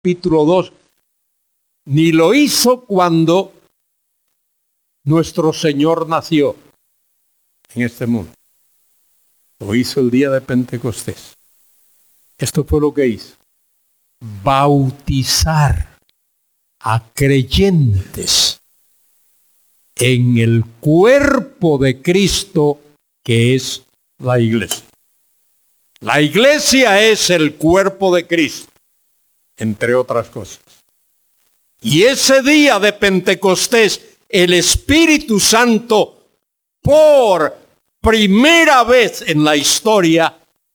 capítulo 2, ni lo hizo cuando nuestro Señor nació en este mundo. Lo hizo el día de Pentecostés. Esto fue lo que hizo: bautizar a creyentes en el cuerpo de Cristo, que es la iglesia. La iglesia es el cuerpo de Cristo, entre otras cosas. Y ese día de Pentecostés, el Espíritu Santo, por primera vez en la historia,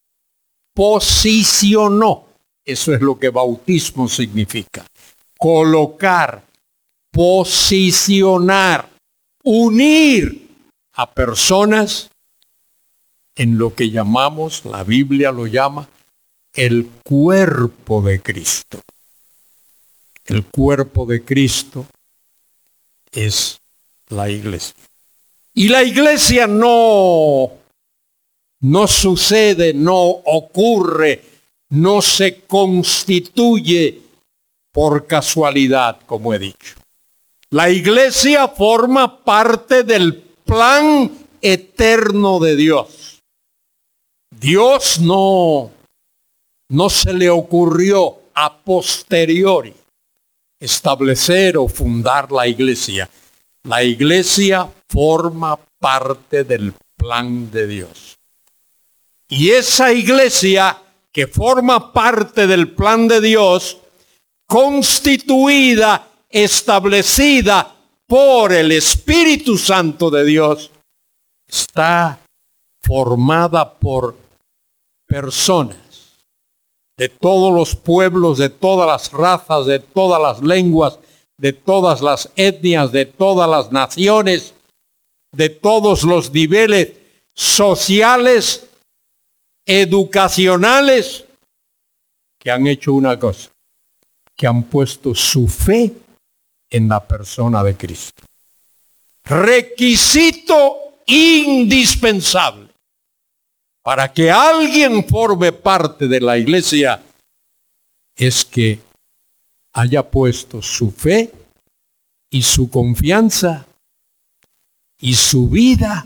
posicionó. Eso es lo que bautismo significa: colocar, posicionar, unir a personas en lo que llamamos, la Biblia lo llama, el cuerpo de Cristo. El cuerpo de Cristo es la iglesia. Y la iglesia no sucede, no ocurre, no se constituye por casualidad, como he dicho. La iglesia forma parte del plan eterno de Dios. Dios no se le ocurrió a posteriori establecer o fundar la iglesia. La iglesia forma parte del plan de Dios. Y esa iglesia que forma parte del plan de Dios, constituida, establecida por el Espíritu Santo de Dios, está formada por personas de todos los pueblos, de todas las razas, de todas las lenguas, de todas las etnias, de todas las naciones, de todos los niveles sociales, educacionales, que han hecho una cosa: que han puesto su fe en la persona de Cristo. Requisito indispensable para que alguien forme parte de la iglesia es que haya puesto su fe y su confianza y su vida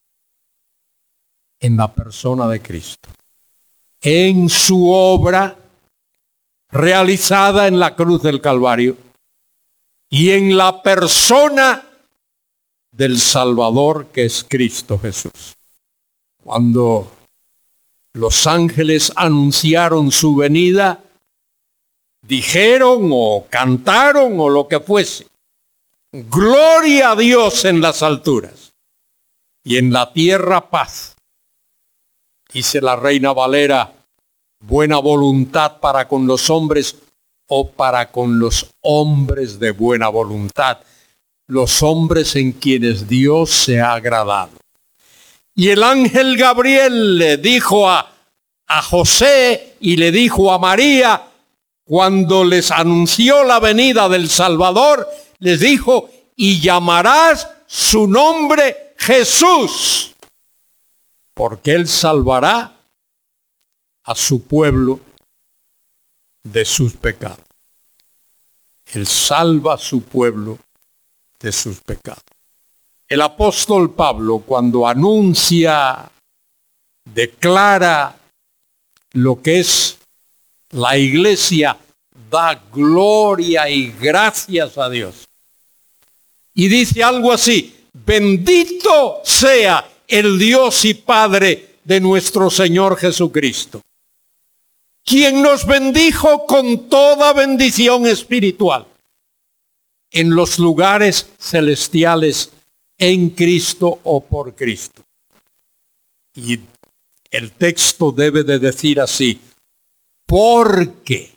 en la persona de Cristo, en su obra realizada en la cruz del Calvario y en la persona del Salvador, que es Cristo Jesús. Cuando los ángeles anunciaron su venida, dijeron o cantaron o lo que fuese: gloria a Dios en las alturas y en la tierra paz. Dice la Reina Valera: buena voluntad para con los hombres, o para con los hombres de buena voluntad, los hombres en quienes Dios se ha agradado. Y el ángel Gabriel le dijo a José y le dijo a María, cuando les anunció la venida del Salvador, les dijo: y llamarás su nombre Jesús, porque él salvará a su pueblo de sus pecados. Él salva a su pueblo de sus pecados. El apóstol Pablo, cuando anuncia, declara lo que es la iglesia, da gloria y gracias a Dios. Y dice algo así: bendito sea el Dios y Padre de nuestro Señor Jesucristo, quien nos bendijo con toda bendición espiritual en los lugares celestiales en Cristo o por Cristo. Y el texto debe de decir así: porque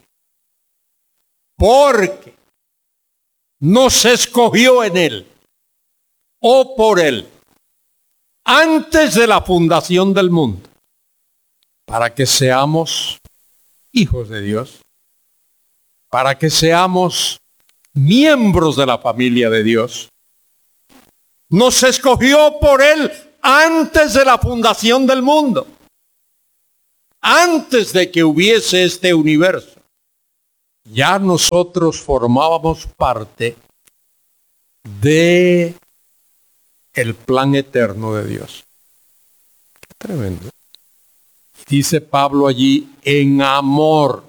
nos escogió en Él o por Él antes de la fundación del mundo, para que seamos hijos de Dios, para que seamos miembros de la familia de Dios. Nos escogió por Él antes de la fundación del mundo, antes de que hubiese este universo. ya nosotros formábamos parte de el plan eterno de Dios. Qué tremendo. Dice Pablo allí, en amor,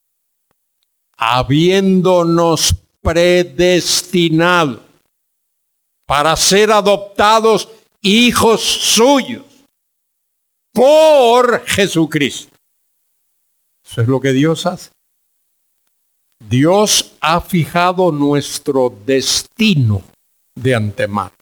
habiéndonos predestinado para ser adoptados hijos suyos por Jesucristo. Eso es lo que Dios hace. Dios ha fijado nuestro destino de antemano.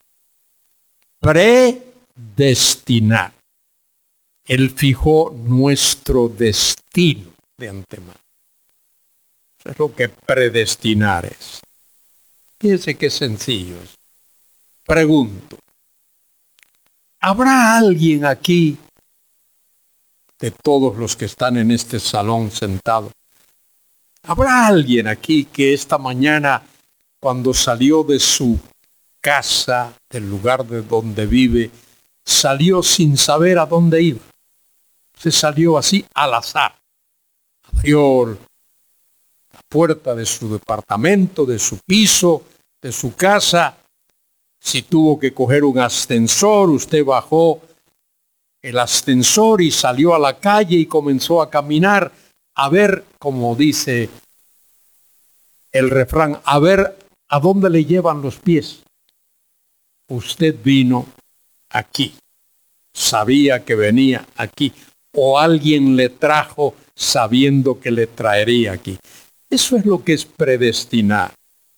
Predestinar. Él fijó nuestro destino de antemano. Eso es lo que predestinar es. Fíjense qué sencillo es. Pregunto, ¿habrá alguien aquí, de todos los que están en este salón sentados, habrá alguien aquí que esta mañana, cuando salió de su casa, del lugar de donde vive, salió sin saber a dónde iba? Se salió así al azar. Abrió la puerta de su departamento, de su piso, de su casa. Si tuvo que coger un ascensor, usted bajó el ascensor y salió a la calle y comenzó a caminar a ver, como dice el refrán, a ver a dónde le llevan los pies. Usted vino aquí, sabía que venía aquí, o alguien le trajo sabiendo que le traería aquí. Eso es lo que es predestinar.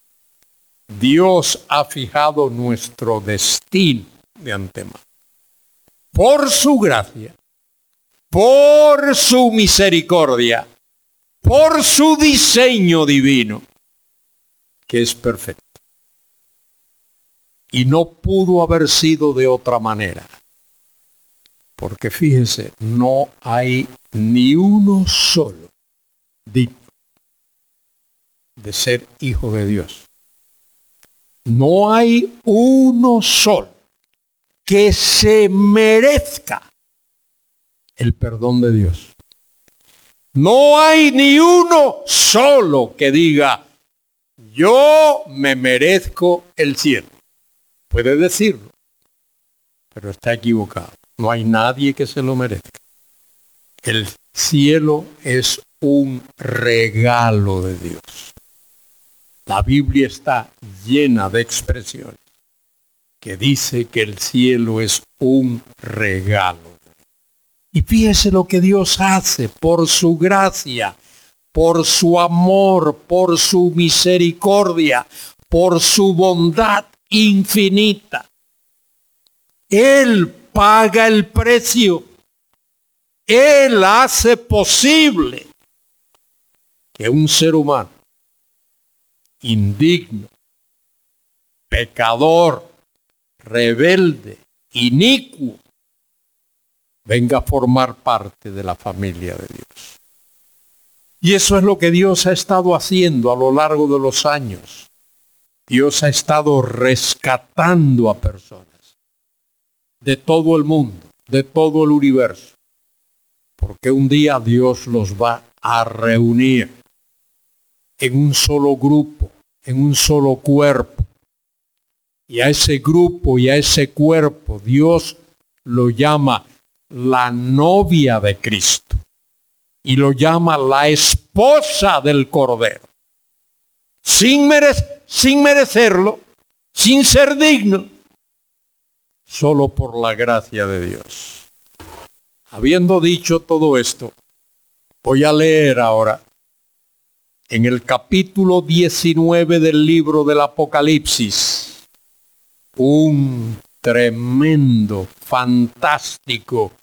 Dios ha fijado nuestro destino de antemano. Por su gracia, por su misericordia, por su diseño divino, que es perfecto. Y no pudo haber sido de otra manera. Porque fíjese, no hay ni uno solo digno de ser hijo de Dios. No hay uno solo que se merezca el perdón de Dios. No hay ni uno solo que diga, yo me merezco el cielo. Puede decirlo, pero está equivocado. No hay nadie que se lo merezca. El cielo es un regalo de Dios. La Biblia está llena de expresiones que dice que el cielo es un regalo. Y fíjese lo que Dios hace por su gracia, por su amor, por su misericordia, por su bondad infinita. Él paga el precio. Él hace posible que un ser humano indigno, pecador, rebelde, inicuo, venga a formar parte de la familia de Dios. Y eso es lo que Dios ha estado haciendo a lo largo de los años. Dios ha estado rescatando a personas de todo el mundo, de todo el universo, porque un día Dios los va a reunir en un solo grupo, en un solo cuerpo. Y a ese grupo y a ese cuerpo Dios lo llama la novia de Cristo y lo llama la esposa del Cordero. Sin merecerlo, sin ser digno, solo por la gracia de Dios. Habiendo dicho todo esto, voy a leer ahora en el capítulo 19 del libro del Apocalipsis, un tremendo, fantástico,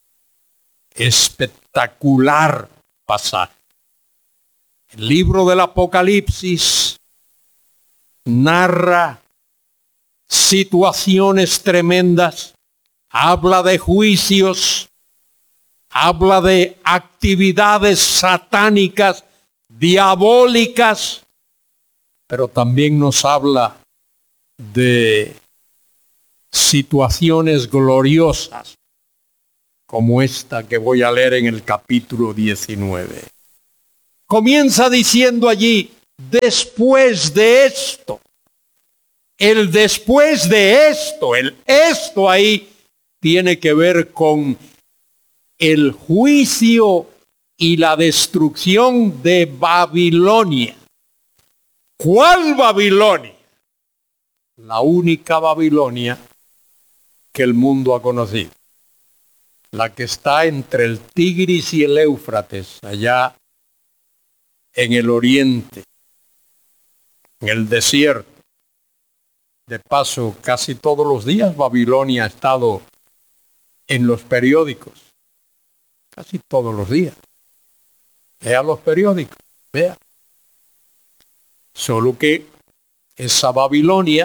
espectacular pasaje. El libro del Apocalipsis narra situaciones tremendas, habla de juicios, habla de actividades satánicas, diabólicas, pero también nos habla de situaciones gloriosas, como esta que voy a leer en el capítulo 19. comienza diciendo allí, después de esto. El después de esto, el esto ahí tiene que ver con el juicio y la destrucción de Babilonia. ¿Cuál Babilonia? La única Babilonia que el mundo ha conocido. La que está entre el Tigris y el Éufrates, allá en el oriente, en el desierto. De paso, casi todos los días Babilonia ha estado en los periódicos. Casi todos los días. Vea los periódicos, vea. Solo que esa Babilonia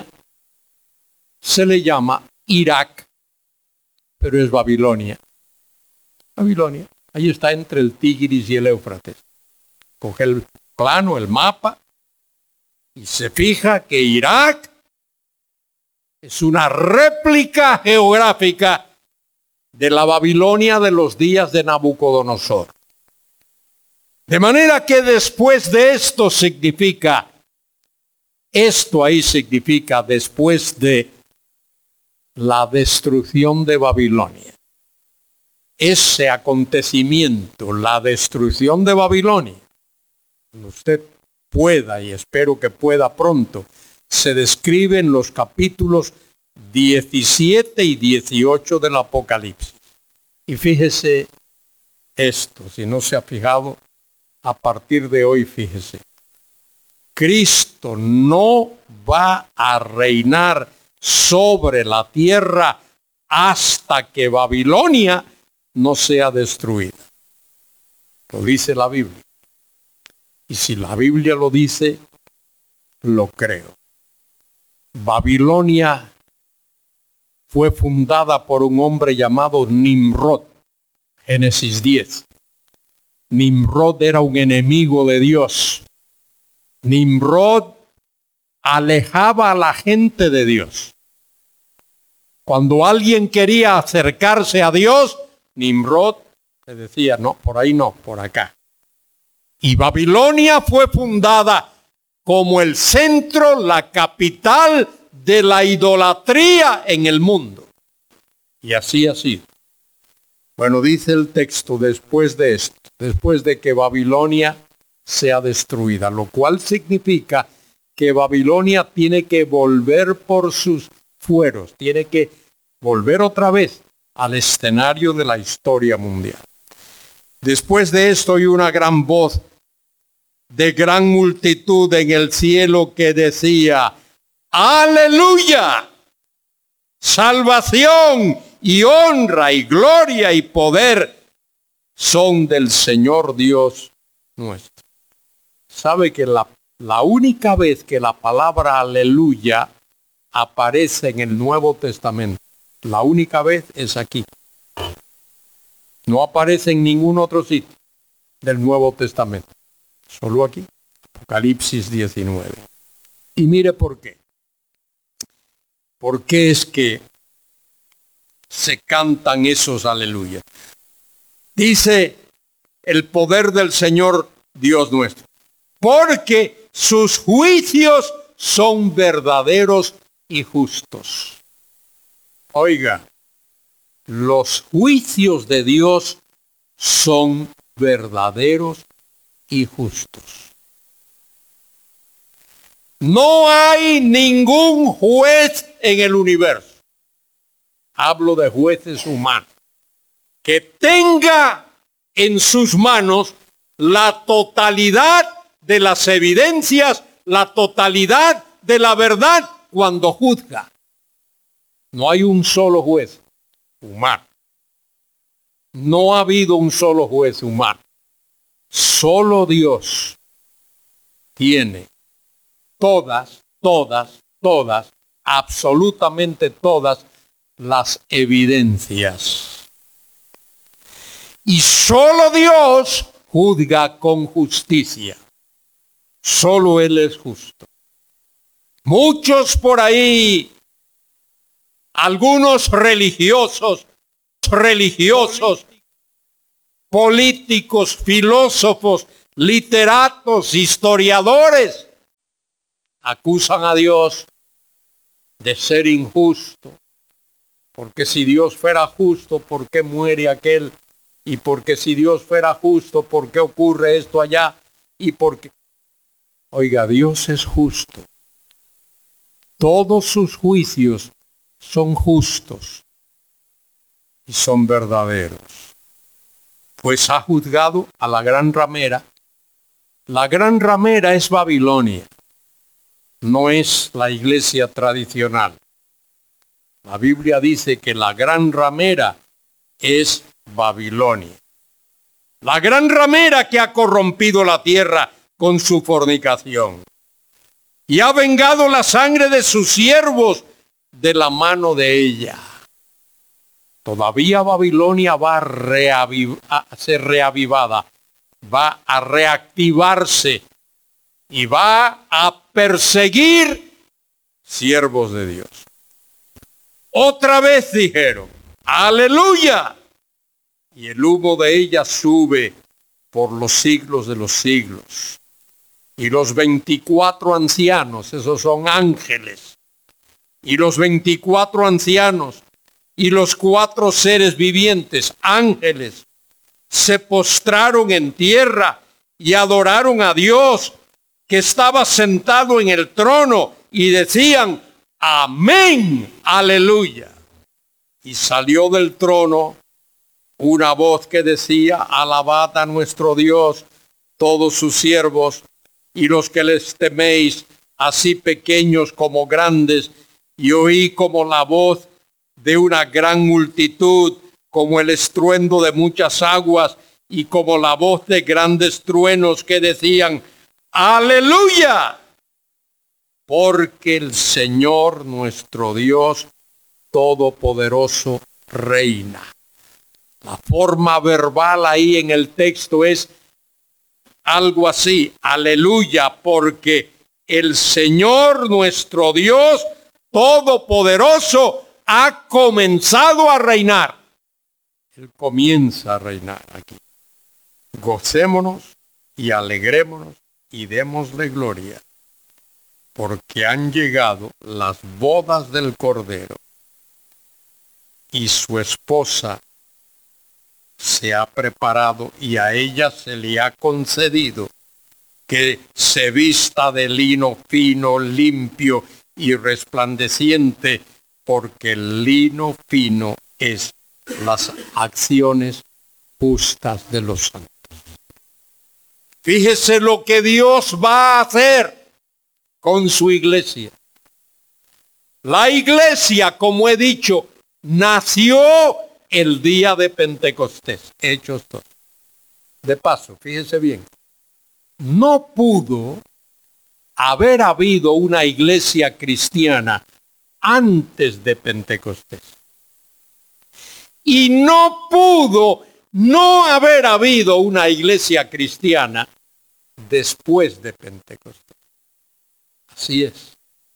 se le llama Irak, pero es Babilonia. Babilonia, ahí está entre el Tigris y el Éufrates. Coge el plano, el mapa, y se fija que Irak es una réplica geográfica de la Babilonia de los días de Nabucodonosor. De manera que después de esto significa, esto ahí significa después de la destrucción de Babilonia. Ese acontecimiento, la destrucción de Babilonia, cuando usted pueda, y espero que pueda pronto, se describe en los capítulos 17 y 18 del Apocalipsis. Y fíjese esto, si no se ha fijado, a partir de hoy fíjese. Cristo no va a reinar sobre la tierra hasta que Babilonia no sea destruida. Lo dice la Biblia. Y si la Biblia lo dice, lo creo. Babilonia fue fundada por un hombre llamado Nimrod. Génesis 10. Nimrod era un enemigo de Dios. Nimrod alejaba a la gente de Dios. Cuando alguien quería acercarse a Dios, Nimrod le decía, no, por ahí no, por acá. Y Babilonia fue fundada como el centro, la capital de la idolatría en el mundo. Y así ha sido. Bueno, dice el texto, después de esto, después de que Babilonia sea destruida, lo cual significa que Babilonia tiene que volver por sus fueros, tiene que volver otra vez al escenario de la historia mundial. Después de esto oí una gran voz de gran multitud en el cielo que decía, ¡Aleluya! Salvación y honra y gloria y poder son del Señor Dios nuestro. ¿Sabe que la única vez que la palabra aleluya aparece en el Nuevo Testamento, la única vez es aquí? No aparece en ningún otro sitio del Nuevo Testamento. Solo aquí, Apocalipsis 19. Y mire por qué. ¿Por qué es que se cantan esos aleluya? Dice el poder del Señor Dios nuestro. Porque sus juicios son verdaderos y justos. Oiga, los juicios de Dios son verdaderos y justos. No hay ningún juez en el universo, hablo de jueces humanos, que tenga en sus manos la totalidad de las evidencias, la totalidad de la verdad cuando juzga. No hay un solo juez humano. No ha habido un solo juez humano. Solo Dios tiene todas, absolutamente todas las evidencias. Y solo Dios juzga con justicia. Solo Él es justo. Muchos por ahí, algunos religiosos, políticos, filósofos, literatos, historiadores, acusan a Dios de ser injusto. Porque si Dios fuera justo, ¿por qué muere aquel? Y porque si Dios fuera justo, ¿por qué ocurre esto allá? Y porque, oiga, Dios es justo. Todos sus juicios son justos y son verdaderos. Pues ha juzgado a la gran ramera. La gran ramera es Babilonia, no es la iglesia tradicional. La Biblia dice que la gran ramera es Babilonia. La gran ramera que ha corrompido la tierra con su fornicación y ha vengado la sangre de sus siervos de la mano de ella. Todavía Babilonia va a ser reavivada, va a reactivarse y va a perseguir siervos de Dios. Otra vez dijeron, ¡aleluya! Y el humo de ella sube por los siglos de los siglos. Y los 24 ancianos, esos son ángeles, y los 24 ancianos y los 4 seres vivientes, ángeles, se postraron en tierra y adoraron a Dios que estaba sentado en el trono y decían, amén, aleluya. Y salió del trono una voz que decía, alabad a nuestro Dios, todos sus siervos, y los que les teméis, así pequeños como grandes. Y oí como la voz de una gran multitud, como el estruendo de muchas aguas, y como la voz de grandes truenos que decían, aleluya, porque el Señor nuestro Dios Todopoderoso reina. La forma verbal ahí en el texto es algo así, aleluya, porque el Señor nuestro Dios Todopoderoso ha comenzado a reinar. Él comienza a reinar aquí. Gocémonos y alegrémonos y démosle gloria, porque han llegado las bodas del Cordero y su esposa se ha preparado y a ella se le ha concedido que se vista de lino fino, limpio y resplandeciente, porque el lino fino es las acciones justas de los santos. Fíjese lo que Dios va a hacer con su iglesia. La iglesia, como he dicho, nació el día de Pentecostés. Hechos 2. De paso, fíjese bien, no pudo haber habido una iglesia cristiana antes de Pentecostés. Y no pudo no haber habido una iglesia cristiana después de Pentecostés. Así es.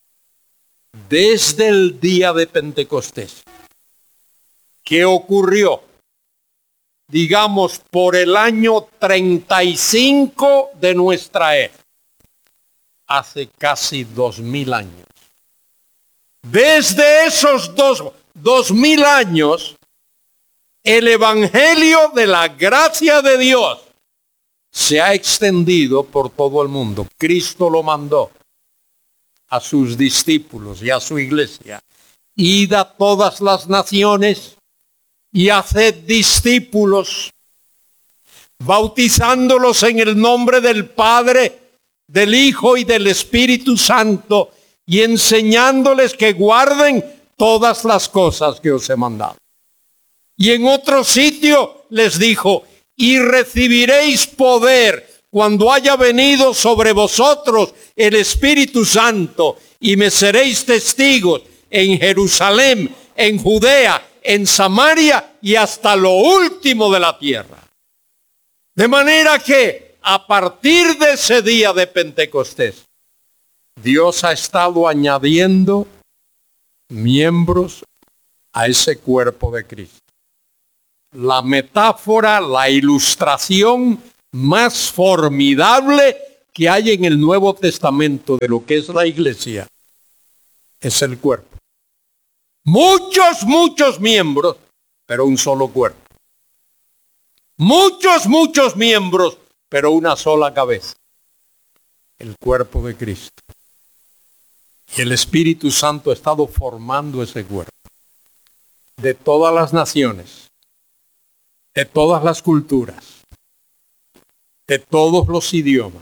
Desde el día de Pentecostés, ¿qué ocurrió? Digamos, por el año 35 de nuestra era, hace casi 2000 años. Desde esos 2000 años, el evangelio de la gracia de Dios se ha extendido por todo el mundo. Cristo lo mandó a sus discípulos y a su iglesia. Id a todas las naciones y haced discípulos, bautizándolos en el nombre del Padre, del Hijo y del Espíritu Santo, y enseñándoles que guarden todas las cosas que os he mandado. Y en otro sitio les dijo, y recibiréis poder cuando haya venido sobre vosotros el Espíritu Santo, y me seréis testigos en Jerusalén, en Judea, en Samaria y hasta lo último de la tierra. De manera que a partir de ese día de Pentecostés, Dios ha estado añadiendo miembros a ese cuerpo de Cristo. La metáfora, la ilustración más formidable que hay en el Nuevo Testamento de lo que es la iglesia es el cuerpo. Muchos miembros, pero un solo cuerpo. Muchos miembros, pero una sola cabeza. El cuerpo de Cristo. Y el Espíritu Santo ha estado formando ese cuerpo. De todas las naciones, de todas las culturas, de todos los idiomas.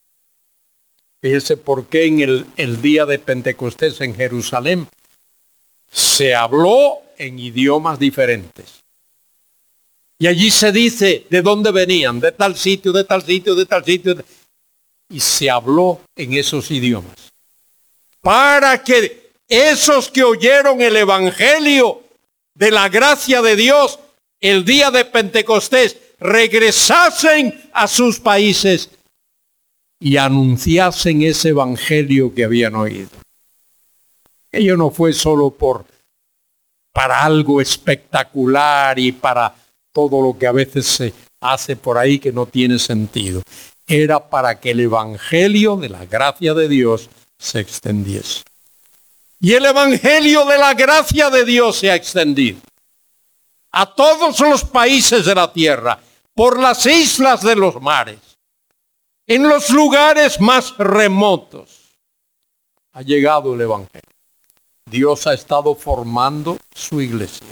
Fíjese por qué en el día de Pentecostés en Jerusalén se habló en idiomas diferentes. Y allí se dice de dónde venían, de tal sitio, de tal sitio, de tal sitio. Y se habló en esos idiomas. Para que esos que oyeron el Evangelio de la gracia de Dios el día de Pentecostés regresasen a sus países y anunciasen ese Evangelio que habían oído. Ello no fue solo para algo espectacular y para todo lo que a veces se hace por ahí que no tiene sentido. Era para que el Evangelio de la gracia de Dios se extendiese. Y el Evangelio de la gracia de Dios se ha extendido a todos los países de la tierra, por las islas de los mares, en los lugares más remotos. Ha llegado el Evangelio. Dios ha estado formando su iglesia.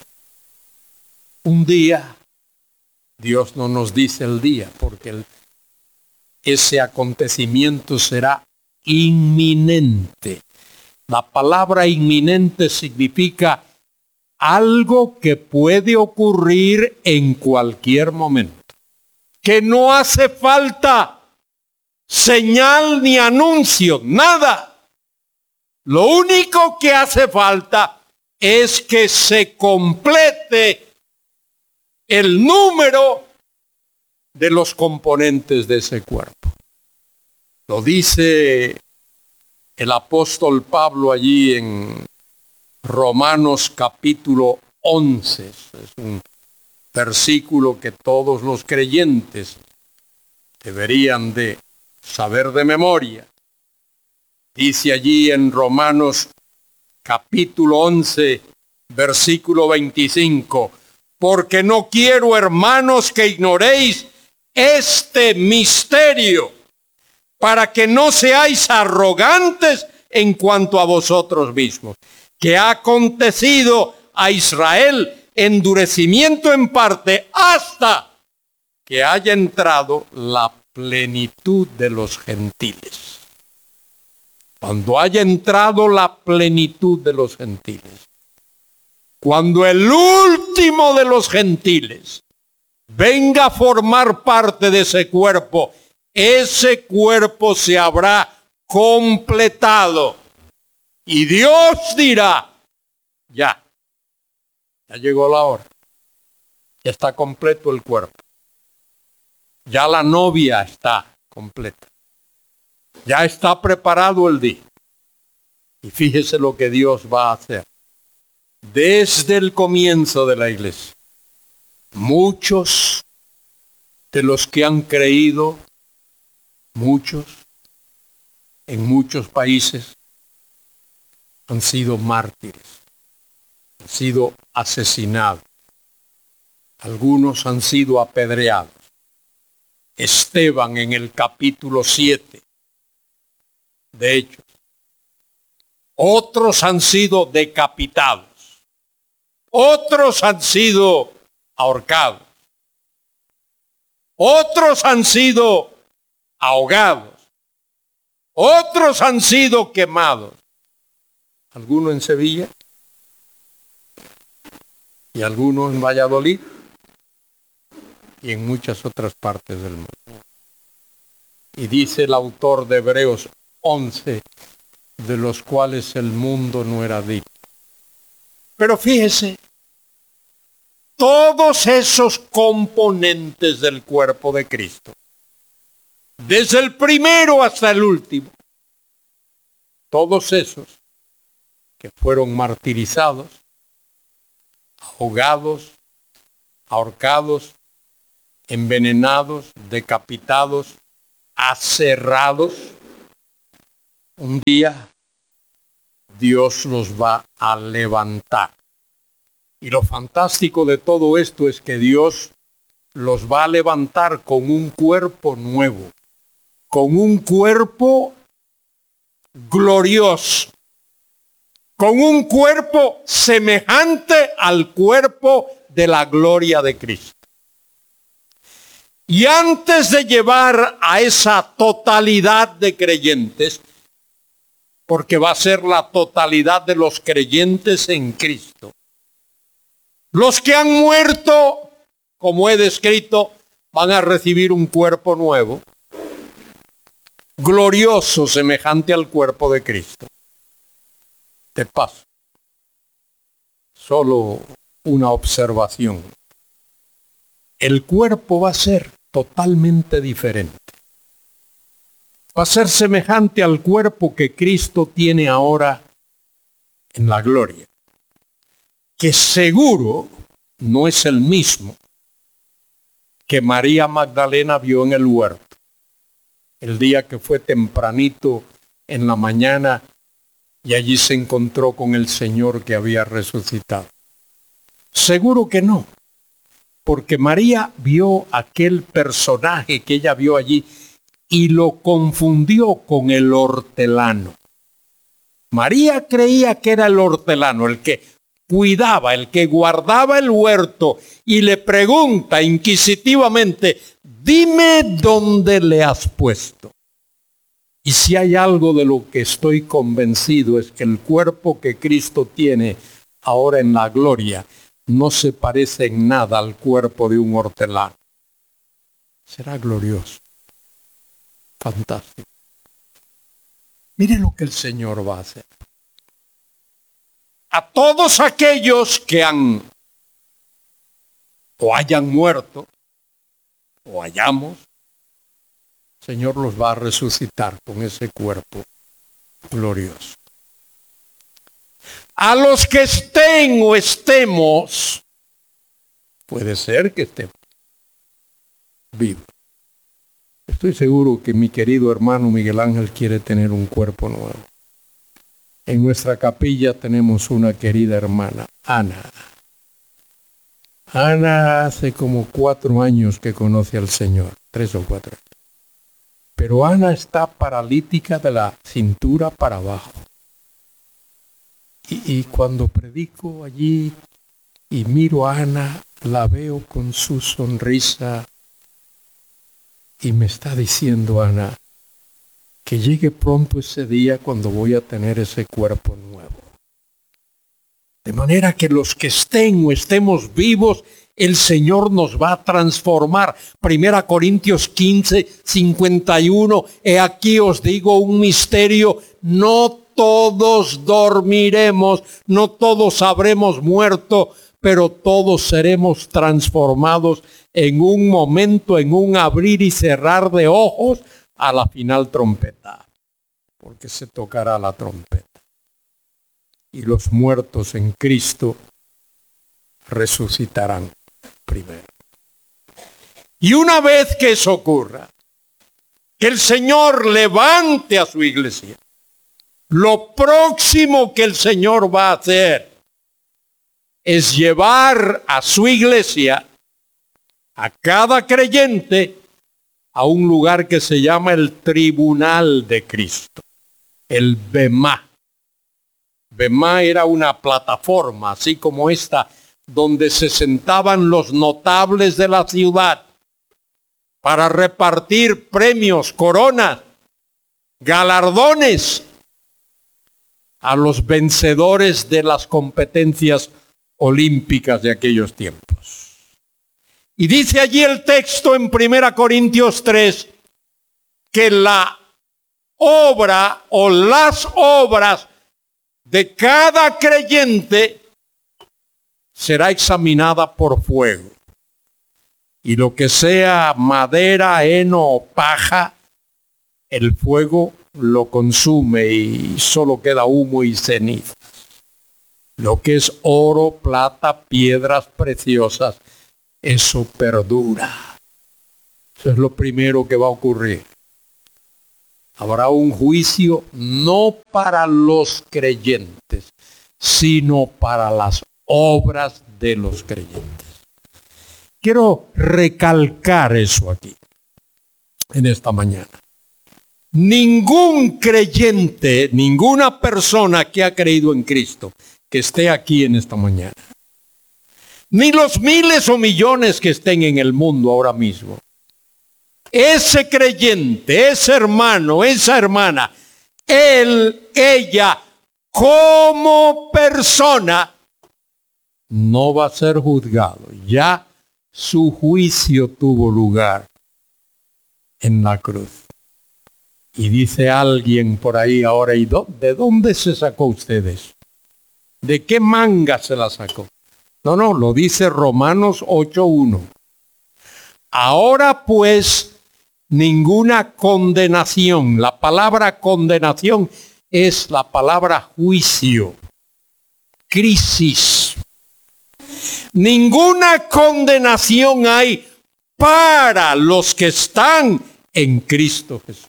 Un día, Dios no nos dice el día, porque ese acontecimiento será inminente. La palabra inminente significa algo que puede ocurrir en cualquier momento. Que no hace falta señal ni anuncio, nada. Lo único que hace falta es que se complete el número de los componentes de ese cuerpo. Lo dice el apóstol Pablo allí en Romanos capítulo 11. Es un versículo que todos los creyentes deberían de saber de memoria. Dice allí en Romanos capítulo 11, versículo 25, porque no quiero, hermanos, que ignoréis este misterio, para que no seáis arrogantes en cuanto a vosotros mismos, que ha acontecido a Israel endurecimiento en parte hasta que haya entrado la plenitud de los gentiles. Cuando haya entrado la plenitud de los gentiles, cuando el último de los gentiles venga a formar parte de ese cuerpo se habrá completado. Y Dios dirá, ya llegó la hora. Ya está completo el cuerpo. Ya la novia está completa. Ya está preparado el día. Y fíjese lo que Dios va a hacer. Desde el comienzo de la iglesia, muchos de los que han creído, muchos, en muchos países, han sido mártires, han sido asesinados. Algunos han sido apedreados. Esteban en el capítulo 7 de Hechos. Otros han sido decapitados. Otros han sido ahorcados. Otros han sido ahogados. Otros han sido quemados. Algunos en Sevilla y algunos en Valladolid y en muchas otras partes del mundo. Y dice el autor de Hebreos 11, de los cuales el mundo no era digno. Pero fíjese, todos esos componentes del cuerpo de Cristo, desde el primero hasta el último, todos esos que fueron martirizados, ahogados, ahorcados, envenenados, decapitados, aserrados, un día Dios los va a levantar. Y lo fantástico de todo esto es que Dios los va a levantar con un cuerpo nuevo, con un cuerpo glorioso, con un cuerpo semejante al cuerpo de la gloria de Cristo. Y antes de llevar a esa totalidad de creyentes, porque va a ser la totalidad de los creyentes en Cristo, los que han muerto, como he descrito, van a recibir un cuerpo nuevo, glorioso, semejante al cuerpo de Cristo. De paso, solo una observación. El cuerpo va a ser totalmente diferente. Va a ser semejante al cuerpo que Cristo tiene ahora en la gloria, que seguro no es el mismo que María Magdalena vio en el huerto, el día que fue tempranito en la mañana y allí se encontró con el Señor que había resucitado. Seguro que no, porque María vio aquel personaje que ella vio allí y lo confundió con el hortelano. María creía que era el hortelano, el que cuidaba, el que guardaba el huerto, y le pregunta inquisitivamente: dime dónde le has puesto. Y si hay algo de lo que estoy convencido es que el cuerpo que Cristo tiene ahora en la gloria no se parece en nada al cuerpo de un hortelano. Será glorioso, fantástico. Mire lo que el Señor va a hacer. A todos aquellos que han o hayan muerto o hayamos, el Señor los va a resucitar con ese cuerpo glorioso. A los que estén o estemos, puede ser que estemos vivos. Estoy seguro que mi querido hermano Miguel Ángel quiere tener un cuerpo nuevo. En nuestra capilla tenemos una querida hermana, Ana. Ana hace como 4 años que conoce al Señor, 3 o 4 años. Pero Ana está paralítica de la cintura para abajo. Y cuando predico allí y miro a Ana, la veo con su sonrisa y me está diciendo Ana que llegue pronto ese día cuando voy a tener ese cuerpo nuevo. De manera que los que estén o estemos vivos, el Señor nos va a transformar. 1 Corintios 15, 51. He aquí os digo un misterio: no todos dormiremos, no todos habremos muerto, pero todos seremos transformados en un momento, en un abrir y cerrar de ojos, a la final trompeta, porque se tocará la trompeta. Y los muertos en Cristo resucitarán primero. Y una vez que eso ocurra, que el Señor levante a su iglesia, lo próximo que el Señor va a hacer es llevar a su iglesia, a cada creyente, a un lugar que se llama el tribunal de Cristo, el Bemá. Bemá era una plataforma, así como esta, donde se sentaban los notables de la ciudad para repartir premios, coronas, galardones a los vencedores de las competencias olímpicas de aquellos tiempos. Y dice allí el texto en 1 Corintios 3 que la obra o las obras de cada creyente será examinada por fuego. Y lo que sea madera, heno o paja, el fuego lo consume y solo queda humo y ceniza. Lo que es oro, plata, piedras preciosas, eso perdura. Eso es lo primero que va a ocurrir. Habrá un juicio no para los creyentes, sino para las obras de los creyentes. Quiero recalcar eso aquí, en esta mañana. Ningún creyente, ninguna persona que ha creído en Cristo, que esté aquí en esta mañana, ni los miles o millones que estén en el mundo ahora mismo, ese creyente, ese hermano, esa hermana, él, ella, como persona, no va a ser juzgado. Ya su juicio tuvo lugar en la cruz. Y dice alguien por ahí ahora, ¿y de dónde se sacó usted eso? ¿De qué manga se la sacó? No, lo dice Romanos 8:1. Ahora pues, ninguna condenación. La palabra condenación es la palabra juicio, crisis. Ninguna condenación hay para los que están en Cristo Jesús.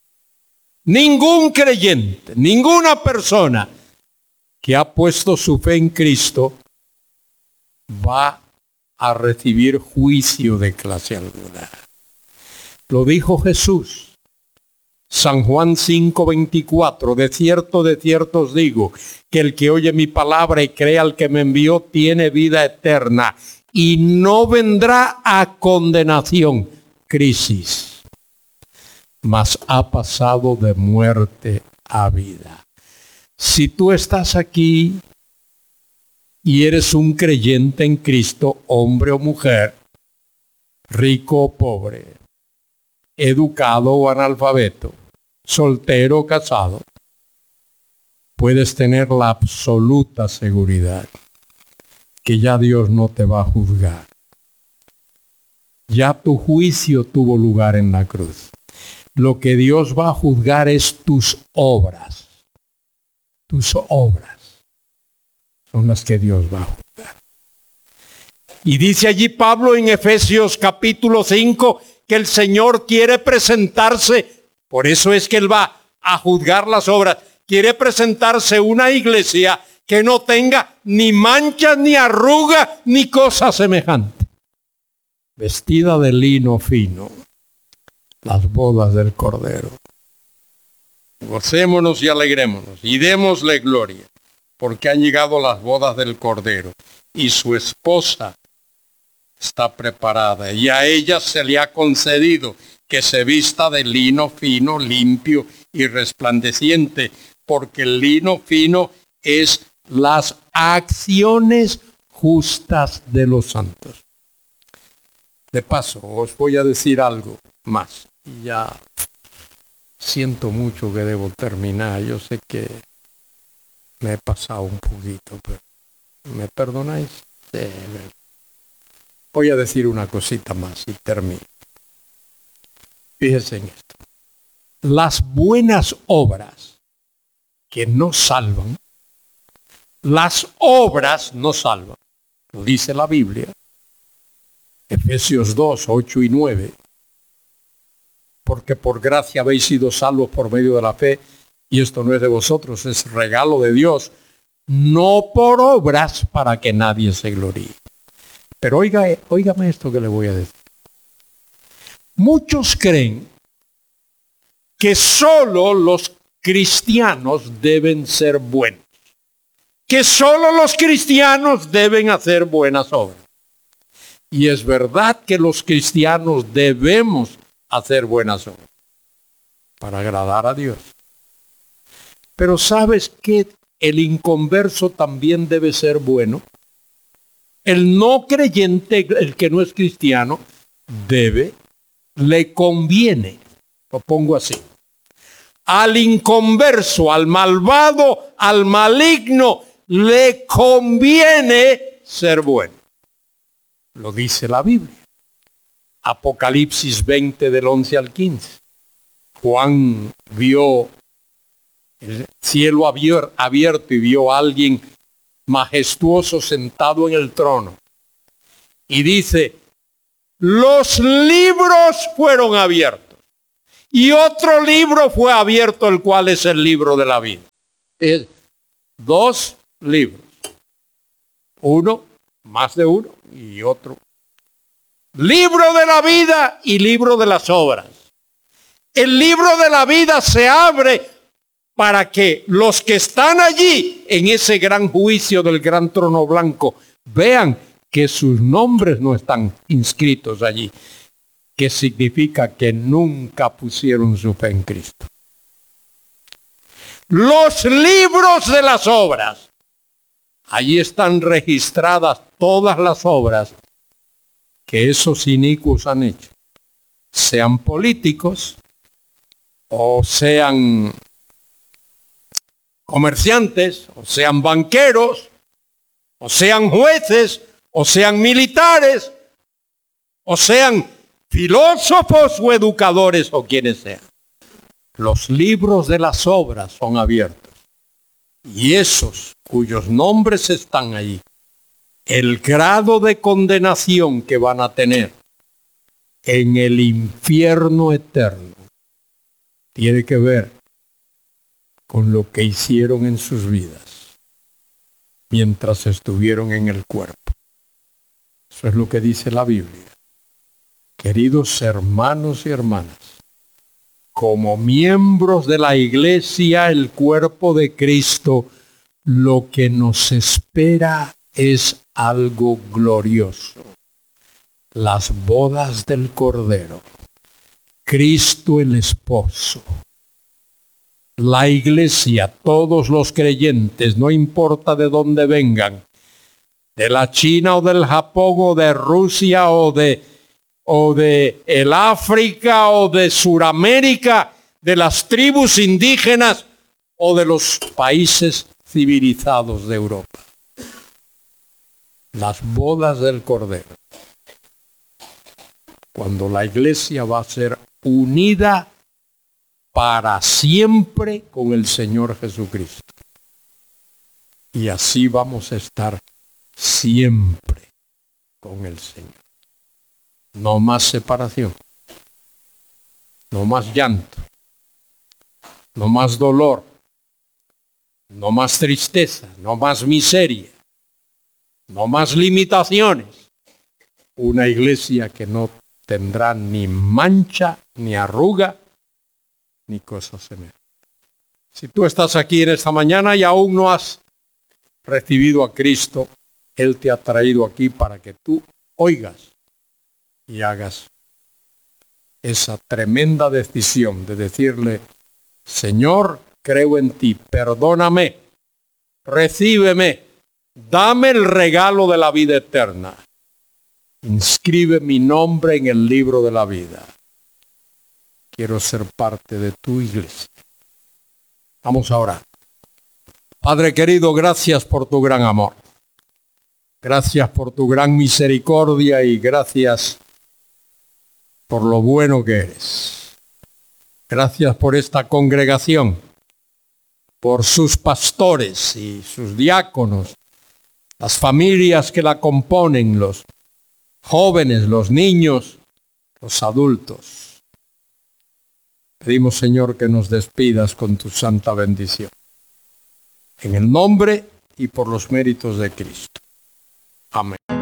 Ningún creyente, ninguna persona que ha puesto su fe en Cristo va a recibir juicio de clase alguna. Lo dijo Jesús. San Juan 5:24, de cierto os digo, que el que oye mi palabra y cree al que me envió tiene vida eterna y no vendrá a condenación, crisis, mas ha pasado de muerte a vida. Si tú estás aquí y eres un creyente en Cristo, hombre o mujer, rico o pobre, educado o analfabeto, soltero o casado, puedes tener la absoluta seguridad que ya Dios no te va a juzgar. Ya tu juicio tuvo lugar en la cruz. Lo que Dios va a juzgar es tus obras. Tus obras son las que Dios va a juzgar. Y dice allí Pablo en Efesios capítulo 5 que el Señor quiere presentarse, por eso es que Él va a juzgar las obras, quiere presentarse una iglesia que no tenga ni mancha, ni arruga, ni cosa semejante. Vestida de lino fino, las bodas del Cordero. Gocémonos y alegrémonos y démosle gloria, porque han llegado las bodas del Cordero y su esposa está preparada y a ella se le ha concedido que se vista de lino fino, limpio y resplandeciente, porque el lino fino es las acciones justas de los santos. De paso, os voy a decir algo más. Y ya siento mucho que debo terminar. Yo sé que me he pasado un poquito, pero ¿me perdonáis? Sí. Voy a decir una cosita más y termino. Fíjense en esto. Las buenas obras que no salvan, las obras no salvan. Lo dice la Biblia. Efesios 2:8-9. Porque por gracia habéis sido salvos por medio de la fe, y esto no es de vosotros, es regalo de Dios, no por obras para que nadie se gloríe. Pero óigame esto que le voy a decir. Muchos creen que solo los cristianos deben ser buenos, que solo los cristianos deben hacer buenas obras. Y es verdad que los cristianos debemos hacer buenas obras para agradar a Dios. Pero ¿sabes que el inconverso también debe ser bueno? El no creyente, el que no es cristiano, le conviene, lo pongo así, al inconverso, al malvado, al maligno, le conviene ser bueno. Lo dice la Biblia. Apocalipsis 20 del 11 al 15. Juan vio el cielo abierto y vio a alguien majestuoso sentado en el trono. Y dice, los libros fueron abiertos. Y otro libro fue abierto, el cual es el libro de la vida. Es 2 libros. Uno, más de uno, y otro. Libro de la vida y libro de las obras. El libro de la vida se abre para que los que están allí en ese gran juicio del gran trono blanco vean que sus nombres no están inscritos allí, que significa que nunca pusieron su fe en Cristo. Los libros de las obras. Allí están registradas todas las obras que esos inicuos han hecho, sean políticos o sean comerciantes, o sean banqueros, o sean jueces, o sean militares, o sean filósofos o educadores, o quienes sean. Los libros de las obras son abiertos. Y esos cuyos nombres están allí, el grado de condenación que van a tener en el infierno eterno, tiene que ver con lo que hicieron en sus vidas mientras estuvieron en el cuerpo. Eso es lo que dice la Biblia. Queridos hermanos y hermanas, como miembros de la iglesia, el cuerpo de Cristo, lo que nos espera es algo glorioso. Las bodas del Cordero, Cristo el esposo, la iglesia, todos los creyentes, no importa de dónde vengan, de la China o del Japón o de Rusia o de el África o de Suramérica, de las tribus indígenas o de los países civilizados de Europa. Las bodas del Cordero. Cuando la iglesia va a ser unida para siempre con el Señor Jesucristo. Y así vamos a estar siempre con el Señor. No más separación, no más llanto, no más dolor, no más tristeza, no más miseria, no más limitaciones. Una iglesia que no tendrá ni mancha, ni arruga, ni cosa semejante. Si tú estás aquí en esta mañana y aún no has recibido a Cristo, Él te ha traído aquí para que tú oigas y hagas esa tremenda decisión de decirle: Señor, creo en ti, perdóname, recíbeme, dame el regalo de la vida eterna. Inscribe mi nombre en el libro de la vida. Quiero ser parte de tu iglesia. Vamos a orar. Padre querido, gracias por tu gran amor. Gracias por tu gran misericordia y gracias por lo bueno que eres. Gracias por esta congregación, por sus pastores y sus diáconos, las familias que la componen, los jóvenes, los niños, los adultos. Pedimos, Señor, que nos despidas con tu santa bendición. En el nombre y por los méritos de Cristo. Amén.